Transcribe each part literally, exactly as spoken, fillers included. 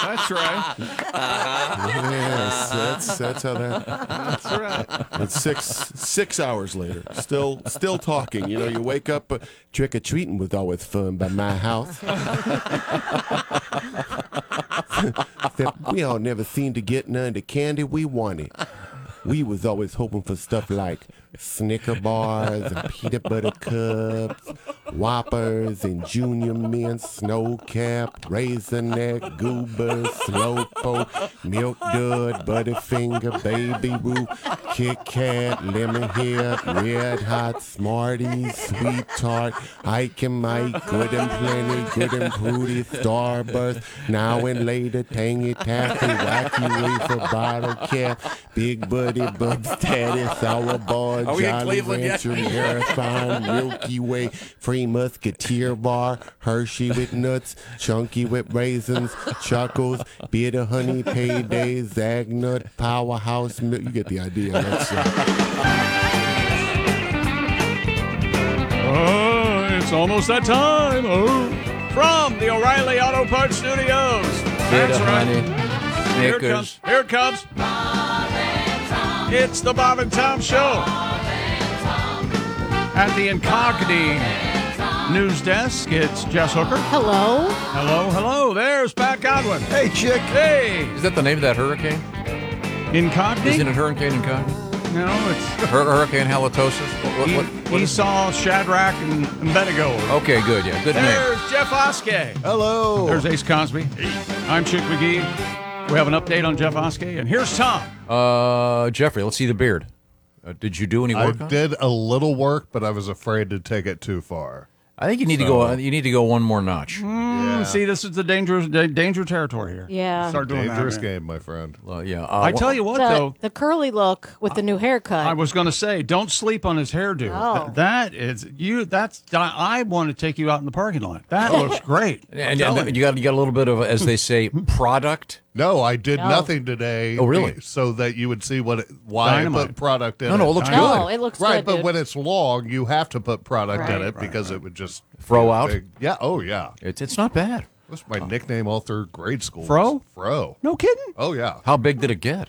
That's right. Yes, that's that's how that. That's right. It's six six hours later, still still talking. You know, you wake up, uh, trick or treating was always fun by my house. We all never seemed to get none of the candy we wanted. We was always hoping for stuff like Snicker bars and peanut butter cups, Whoppers and Junior Mint, Snow Cap, Raisinette, Goobers, Slowpoke, Milk Dud, Butterfinger, Baby Ruth, Kit Kat, Lemonhead, Red Hot, Smarties, Sweet Tart, Ike and Mike, Good and Plenty, Good and Fruity, Starburst, Now and Later, Tangy Taffy, Wacky Wafer, Bottle Cap, Big Buddy, Bubs, Daddy, Sour Bar, Are we in Jolly Cleveland yet? Rancher, Marathon, Milky Way, Free Musketeer Bar, Hershey with nuts, Chunky with raisins, Chuckles, Bitter Honey, Payday, Zagnut, Powerhouse Milk. You get the idea. That's, uh, Oh, it's almost that time. Oh. From the O'Reilly Auto Parts Studios. That's right. Here it comes. Here it comes. It's the Bob and Tom Show. At the Incogni News Desk, it's Jess Hooker. Hello. Hello, hello. There's Pat Godwin. Hey, chick. Hey. Is that the name of that hurricane? Incogni? Isn't it Hurricane Incogni? No, it's Hur- hurricane Halitosis? What, what, what, what is- Esau, Shadrach, and Abednego. Okay, good, yeah. Good name. There's Jeff Oskey. Hello. There's Ace Cosby. I'm Chick McGee. We have an update on Jeff Oskey, and here's Tom. Uh, Jeffrey, let's see the beard. Uh, did you do any I work on it? did a little work, but I was afraid to take it too far. I think you need to go. You need to go one more notch. Mm, See, this is the dangerous, da- danger territory here. Yeah. Start doing Dangerous that. man. game, my friend. Well, yeah. Uh, I tell you what, The, though, the curly look with the new haircut. I was going to say, don't sleep on his hairdo. Oh. Th- that is you. That's I, I want to take you out in the parking lot. That looks great. and, and you got you got a little bit of, as they say, product. No, I did No. nothing today. Oh, really? So that you would see what it, why Dynamite. I put product in No, it. no, it looks no, good. it looks Right, good, but dude. when it's long, you have to put product in Right. it because it would just Throw be a out? big- yeah. Oh, yeah. It's it's not bad. That's my nickname all through grade school. Fro? Fro. No kidding. Oh, yeah. How big did it get?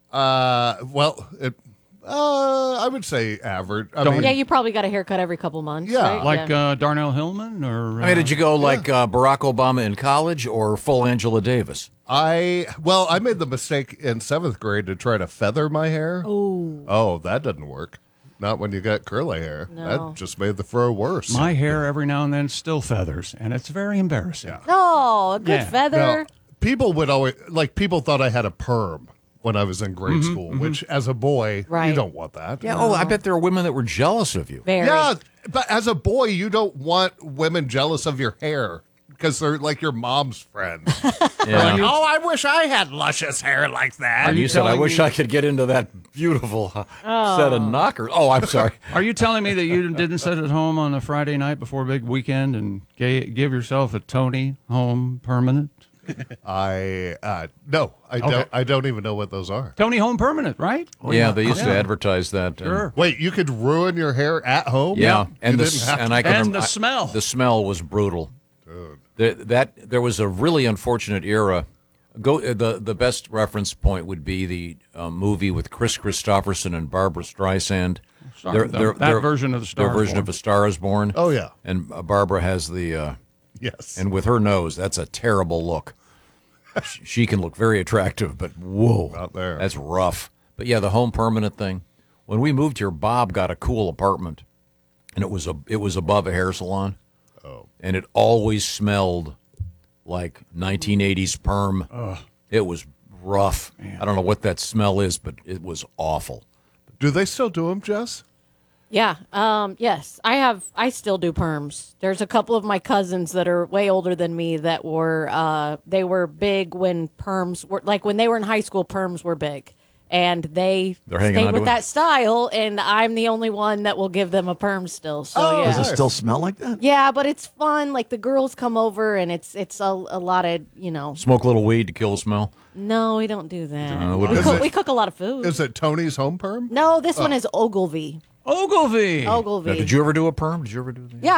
Uh, well, it. Uh, I would say average. I Don't- mean, yeah, you probably got a haircut every couple months. Yeah. right? Like uh, Darnell Hillman, or uh, I mean, did you go like uh, Barack Obama in college or full Angela Davis? I well, I made the mistake in seventh grade to try to feather my hair. Ooh. Oh, that doesn't work. Not when you got curly hair. No. That just made the fro worse. my hair every now and then still feathers, and it's very embarrassing. Oh, a good Yeah. feather. Now, people would always like people thought I had a perm when I was in grade Mm-hmm, school, which as a boy, Right. you don't want that. Yeah. Oh, I bet there are women that were jealous of you. Very. Yeah, but as a boy, you don't want women jealous of your hair because they're like your mom's friends. Yeah. Oh, I wish I had luscious hair like that. And you you said, "I telling wish me- I could get into that beautiful uh, set of knockers." Oh, I'm sorry. Are you telling me that you didn't sit at home on a Friday night before a big weekend and ga- give yourself a Tony Home Permanent? I uh, no, I Okay. don't. I don't even know what those are. Tony Home Permanent, right? yeah, they used to Yeah. advertise that. and- Sure. Wait, you could ruin your hair at home? Yeah, You and the didn't s- have and to- I can And rem- the I- smell. The smell was brutal. There, that there was a really unfortunate era. Go the the best reference point would be the uh, movie with Chris Christopherson and Barbara Streisand. Star- Their- the- their- that their- version of The Star their is version Born. of A Star Is Born. Oh, yeah. and uh, Barbara has the uh, yes. and with her nose, that's a terrible look. Sh- she can look very attractive, but whoa, Not there. that's rough. But yeah, the home permanent thing. When we moved here, Bob got a cool apartment, and it was a it was above a hair salon. Oh. And it always smelled like nineteen eighties perm. It was rough. I don't know what that smell is, but it was awful. Do they still do them, Jess? Yeah. Um, yes. I have I still do perms. There's a couple of my cousins that are way older than me that were uh they were big when perms were like when they were in high school, perms were big. And they They're hanging stayed on to with it? that style, and I'm the only one that will give them a perm still. So Oh, yeah. Does it still smell like that? Yeah, but it's fun. Like the girls come over, and it's it's a, a lot of you know. Smoke a little weed to kill the smell. No, we don't do that. Uh, what we, is cook, it? we cook a lot of food. Is it Tony's home perm? No, this one is Ogilvy. Ogilvy. Ogilvy. Now, did you ever do a perm? Did you ever do that? Yeah,